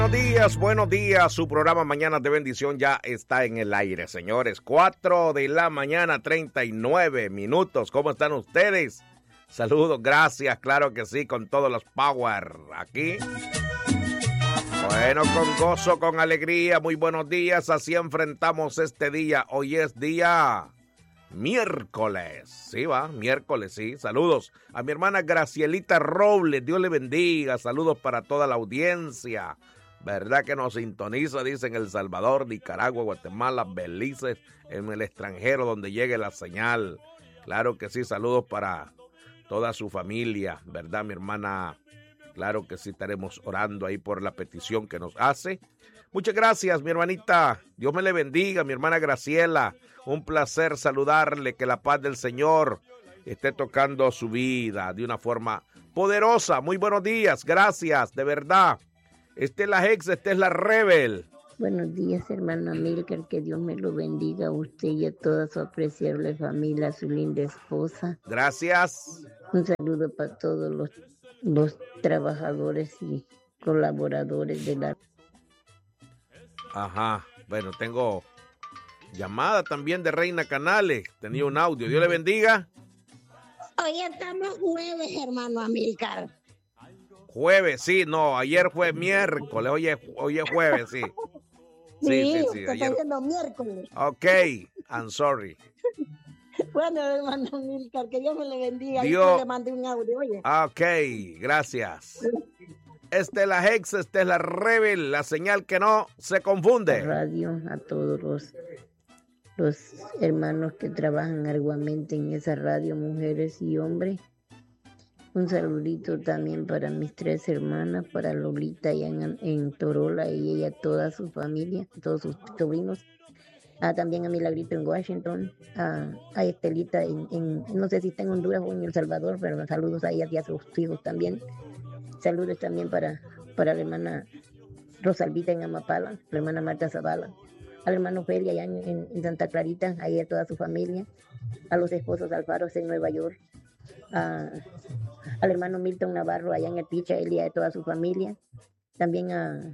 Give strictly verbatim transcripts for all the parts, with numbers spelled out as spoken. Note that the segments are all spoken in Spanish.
Buenos días, buenos días. Su programa Mañanas de Bendición ya está en el aire, señores. Cuatro de la mañana, treinta y nueve minutos. ¿Cómo están ustedes? Saludos, gracias, claro que sí, con todos los power aquí. Bueno, con gozo, con alegría, muy buenos días. Así enfrentamos este día. Hoy es día miércoles. Sí, va, miércoles, sí. Saludos a mi hermana Gracielita Robles. Dios le bendiga. Saludos para toda la audiencia. ¿Verdad que nos sintoniza? Dicen El Salvador, Nicaragua, Guatemala, Belice, en el extranjero donde llegue la señal. Claro que sí, saludos para toda su familia, ¿verdad, mi hermana? Claro que sí, estaremos orando ahí por la petición que nos hace. Muchas gracias, mi hermanita. Dios me le bendiga, mi hermana Graciela. Un placer saludarle, que la paz del Señor esté tocando su vida de una forma poderosa. Muy buenos días, gracias, de verdad. Esta es la Hex, esta es la Rebel. Buenos días, hermano Amílcar, que Dios me lo bendiga a usted y a toda su apreciable familia, a su linda esposa. Gracias. Un saludo para todos los, los trabajadores y colaboradores de la... Ajá, bueno, tengo llamada también de Reina Canales, tenía un audio, Dios le bendiga. Hoy estamos jueves, hermano Amílcar. Jueves, sí, no, ayer fue miércoles, hoy es, hoy es jueves, sí. Sí, sí, sí, sí, te ayer. está diciendo miércoles. Ok, I'm sorry. Bueno, hermano Amílcar, que Dios me le bendiga. Dios... Yo le mandé un audio, oye. Ok, gracias. Esta es la Hex, esta es la Rebel, la señal que no se confunde. Radio, a todos los, los hermanos que trabajan arduamente en esa radio, mujeres y hombres. Un saludito también para mis tres hermanas, para Lolita allá en, en Torola y ella, toda su familia, todos sus sobrinos. Ah, también a Milagrito en Washington, a, a Estelita en, en, no sé si está en Honduras o en El Salvador, pero saludos a ella y a sus hijos también. Saludos también para, para la hermana Rosalvita en Amapala, la hermana Marta Zavala, al hermano Feli allá en, en, en Santa Clarita, a ella toda su familia, a los esposos Alfaro en Nueva York, a, al hermano Milton Navarro allá en el Picha, él y a toda su familia, también a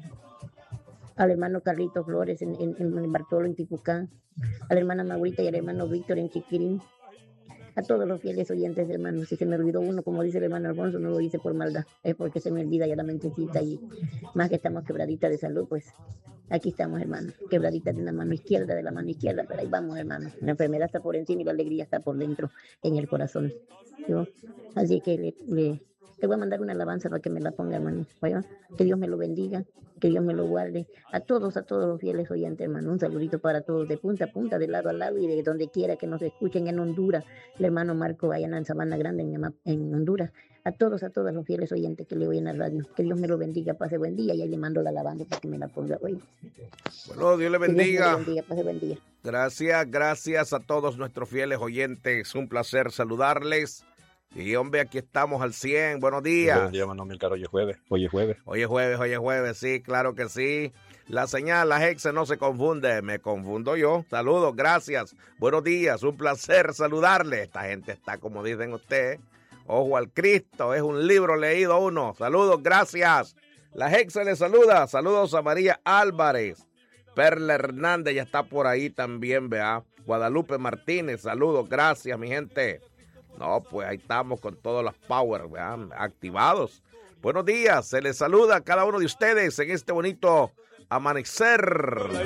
al hermano Carlito Flores en, en, en Bartolo, en Tipucán, a la hermana Maurita y al hermano Víctor en Chiquirín, a todos los fieles oyentes, hermanos. Si se me olvidó uno, como dice el hermano Alfonso, no lo hice por maldad, es porque se me olvida ya la mentecita y más que estamos quebraditas de salud, pues aquí estamos, hermano, quebraditas de la mano izquierda, de la mano izquierda, pero ahí vamos, hermano. La enfermedad está por encima y la alegría está por dentro, en el corazón. ¿Sí? Así que le, le, le voy a mandar una alabanza para que me la ponga, hermano. ¿Sí? Que Dios me lo bendiga, que Dios me lo guarde. A todos, a todos los fieles oyentes, hermano. Un saludito para todos, de punta a punta, de lado a lado y de donde quiera que nos escuchen en Honduras. El hermano Marco allá en Sabana Grande, en, en Honduras. A todos, a todos los fieles oyentes que le oyen a la radio. Que Dios me lo bendiga, pase buen día. Y ahí le mando la alabanza para que me la ponga hoy. Bueno, Dios le bendiga. Dios me lo bendiga, pase buen día. Gracias, gracias a todos nuestros fieles oyentes. Un placer saludarles. Y hombre, aquí estamos al cien. Buenos días. Buenos días, hermano Amílcar. Hoy es jueves. Hoy es jueves. Hoy es jueves, hoy es jueves. Sí, claro que sí. La señal, la Hex no se confunde. Me confundo yo. Saludos, gracias. Buenos días. Un placer saludarle. Esta gente está, como dicen ustedes, ojo al Cristo. Es un libro leído uno. Saludos, gracias. La Hex le saluda. Saludos a María Álvarez. Perla Hernández ya está por ahí también, vea. Guadalupe Martínez. Saludos, gracias, mi gente. No, pues ahí estamos con todos los power, ¿verdad? Activados. Buenos días, se les saluda a cada uno de ustedes en este bonito amanecer.